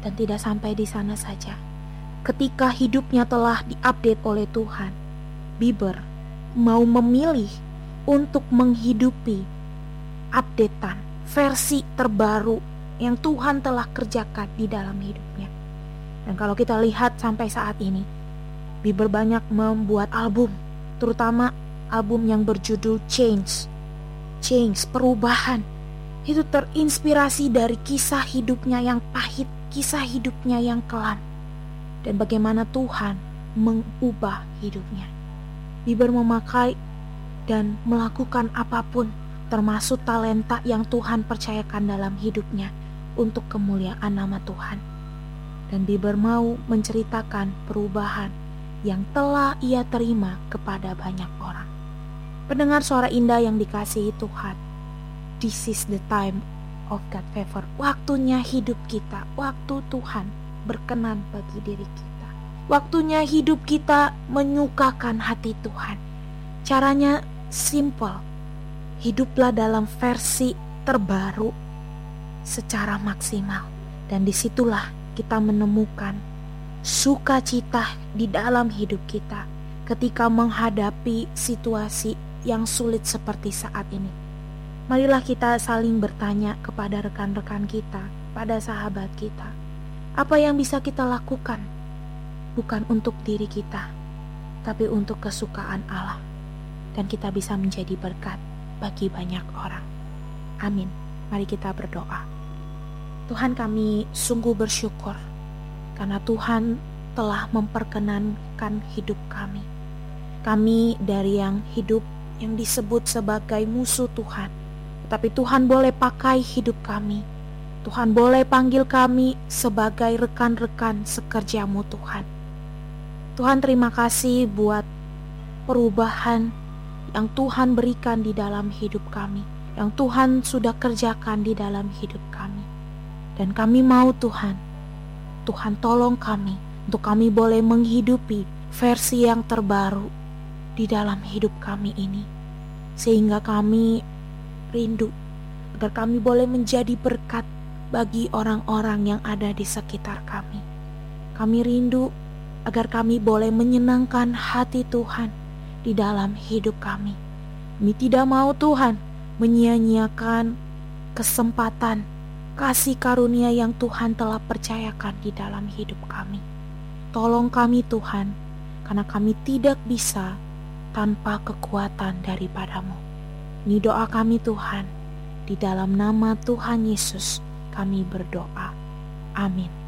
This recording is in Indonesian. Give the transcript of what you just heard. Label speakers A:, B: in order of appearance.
A: Dan tidak sampai di sana saja. Ketika hidupnya telah diupdate oleh Tuhan, Bieber mau memilih untuk menghidupi updatean versi terbaru yang Tuhan telah kerjakan di dalam hidupnya. Dan kalau kita lihat sampai saat ini, Bieber banyak membuat album, terutama album yang berjudul Change, perubahan. Itu terinspirasi dari kisah hidupnya yang pahit, kisah hidupnya yang kelam, dan bagaimana Tuhan mengubah hidupnya. Bieber memakai dan melakukan apapun, termasuk talenta yang Tuhan percayakan dalam hidupnya untuk kemuliaan nama Tuhan. Dan Bieber mau menceritakan perubahan yang telah ia terima kepada banyak orang. Pendengar suara indah yang dikasihi Tuhan, this is the time of God favor. Waktunya hidup kita, waktu Tuhan berkenan bagi diri kita. Waktunya hidup kita menyukakan hati Tuhan. Caranya simple. Hiduplah dalam versi terbaru secara maksimal. Dan disitulah kita menemukan sukacita di dalam hidup kita ketika menghadapi situasi yang sulit seperti saat ini. Marilah kita saling bertanya kepada rekan-rekan kita, pada sahabat kita, apa yang bisa kita lakukan, bukan untuk diri kita, tapi untuk kesukaan Allah, dan kita bisa menjadi berkat bagi banyak orang. Amin. Mari kita berdoa. Tuhan, kami sungguh bersyukur karena Tuhan telah memperkenankan hidup kami. Kami dari yang hidup yang disebut sebagai musuh Tuhan, tapi Tuhan boleh pakai hidup kami. Tuhan boleh panggil kami sebagai rekan-rekan sekerjamu Tuhan. Tuhan, terima kasih buat perubahan yang Tuhan berikan di dalam hidup kami, yang Tuhan sudah kerjakan di dalam hidup kami. Dan kami mau Tuhan tolong kami untuk kami boleh menghidupi versi yang terbaru di dalam hidup kami ini, sehingga kami rindu agar kami boleh menjadi berkat bagi orang-orang yang ada di sekitar kami. Kami rindu agar kami boleh menyenangkan hati Tuhan di dalam hidup kami. Kami tidak mau Tuhan menyia-nyiakan kesempatan kasih karunia yang Tuhan telah percayakan di dalam hidup kami. Tolong kami Tuhan, karena kami tidak bisa tanpa kekuatan daripadamu. Ini doa kami Tuhan, di dalam nama Tuhan Yesus kami berdoa. Amin.